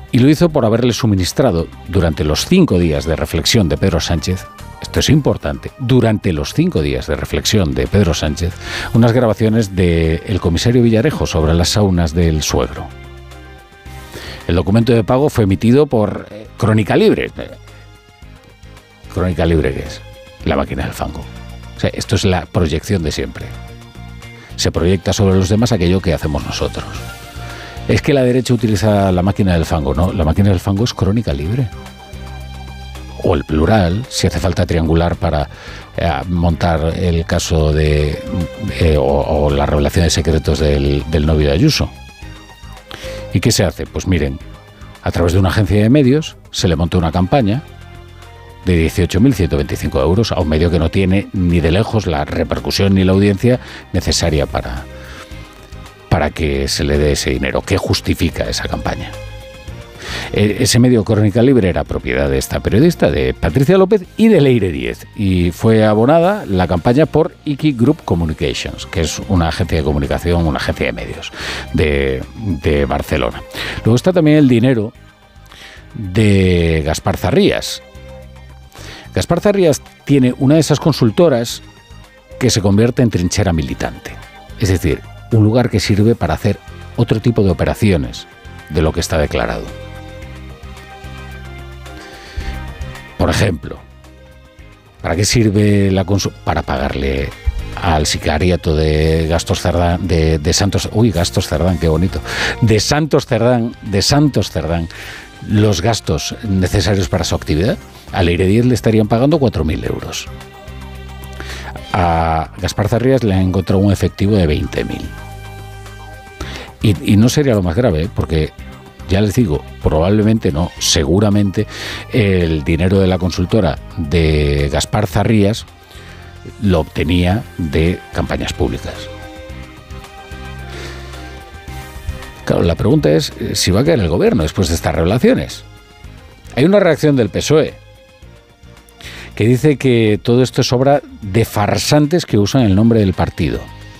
Y lo hizo por haberle suministrado durante los 5 días de reflexión de Pedro Sánchez, esto es importante, durante los 5 días de reflexión de Pedro Sánchez, unas grabaciones del comisario Villarejo sobre las saunas del suegro. El documento de pago fue emitido por Crónica Libre. ¿Crónica Libre qué es? La máquina del fango. O sea, esto es la proyección de siempre. Se proyecta sobre los demás aquello que hacemos nosotros. Es que la derecha utiliza la máquina del fango, ¿no? La máquina del fango es Crónica Libre. O el plural, si hace falta triangular para montar el caso o la revelación de secretos del novio de Ayuso. ¿Y qué se hace? Pues miren, a través de una agencia de medios se le monta una campaña de 18.125 euros a un medio que no tiene ni de lejos la repercusión ni la audiencia necesaria para que se le dé ese dinero. ¿Qué justifica esa campaña? Ese medio Crónica Libre era propiedad de esta periodista, de Patricia López y de Leire Díez, y fue abonada la campaña por Iki Group Communications, que es una agencia de comunicación, una agencia de medios de Barcelona. Luego está también el dinero de Gaspar Zarrías. Gaspar Zarrías tiene una de esas consultoras que se convierte en trinchera militante, es decir, un lugar que sirve para hacer otro tipo de operaciones de lo que está declarado. Por ejemplo, ¿para qué sirve la consulta? Para pagarle al sicariato de Gastos Cerdán, de Santos... Uy, Gastos Cerdán, qué bonito. De Santos Cerdán, los gastos necesarios para su actividad. A Leire Díez le estarían pagando 4.000 euros. A Gaspar Zarrías le han encontrado un efectivo de 20.000. Y no sería lo más grave, porque... ya les digo, probablemente no, seguramente el dinero de la consultora de Gaspar Zarrías lo obtenía de campañas públicas. Claro, la pregunta es si va a caer el gobierno después de estas revelaciones. Hay una reacción del PSOE que dice que todo esto es obra de farsantes que usan el nombre del partido.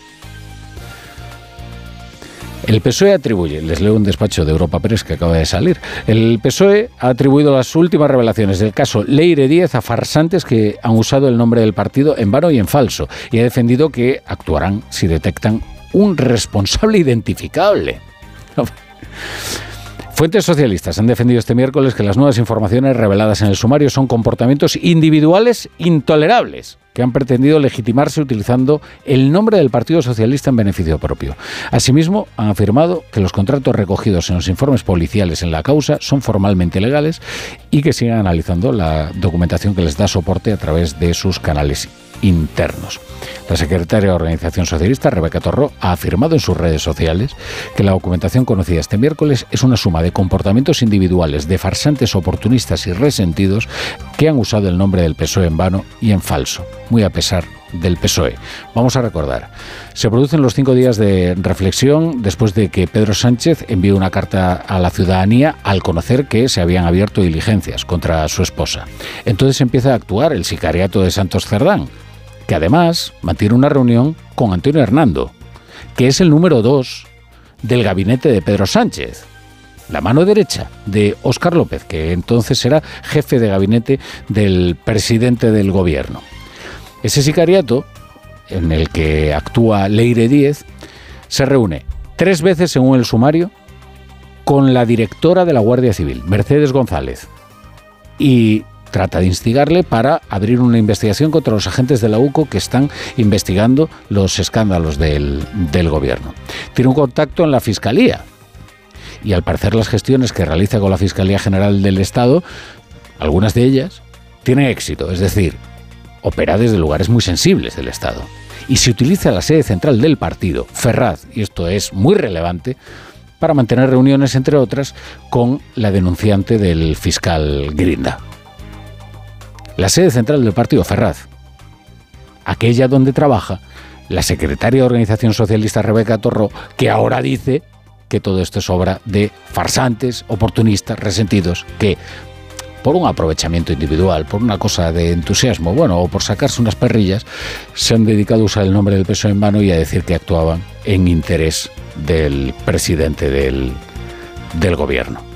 El PSOE atribuye, les leo un despacho de Europa Press que acaba de salir, el PSOE ha atribuido las últimas revelaciones del caso Leire Díez a farsantes que han usado el nombre del partido en vano y en falso, y ha defendido que actuarán si detectan un responsable identificable. Fuentes socialistas han defendido este miércoles que las nuevas informaciones reveladas en el sumario son comportamientos individuales intolerables que han pretendido legitimarse utilizando el nombre del Partido Socialista en beneficio propio. Asimismo, han afirmado que los contratos recogidos en los informes policiales en la causa son formalmente legales y que siguen analizando la documentación que les da soporte a través de sus canales internos. La secretaria de Organización Socialista, Rebeca Torró, ha afirmado en sus redes sociales que la documentación conocida este miércoles es una suma de comportamientos individuales de farsantes oportunistas y resentidos que han usado el nombre del PSOE en vano y en falso, muy a pesar del PSOE. Vamos a recordar, se producen los 5 días de reflexión después de que Pedro Sánchez envió una carta a la ciudadanía al conocer que se habían abierto diligencias contra su esposa. Entonces empieza a actuar el sicariato de Santos Cerdán, que además mantiene una reunión con Antonio Hernando, que es el número 2 del gabinete de Pedro Sánchez, la mano derecha de Óscar López, que entonces era jefe de gabinete del presidente del gobierno. Ese sicariato, en el que actúa Leire Díez, se reúne 3 veces, según el sumario, con la directora de la Guardia Civil, Mercedes González, y trata de instigarle para abrir una investigación contra los agentes de la UCO que están investigando los escándalos del gobierno. Tiene un contacto en la Fiscalía y al parecer las gestiones que realiza con la Fiscalía General del Estado, algunas de ellas, tienen éxito, es decir, opera desde lugares muy sensibles del Estado. Y se utiliza la sede central del partido, Ferraz, y esto es muy relevante, para mantener reuniones, entre otras, con la denunciante del fiscal Grinda. La sede central del partido, Ferraz, aquella donde trabaja la secretaria de Organización Socialista Rebeca Torró, que ahora dice que todo esto es obra de farsantes, oportunistas, resentidos, que por un aprovechamiento individual, por una cosa de entusiasmo, bueno, o por sacarse unas perrillas, se han dedicado a usar el nombre del PSOE en vano y a decir que actuaban en interés del presidente del gobierno.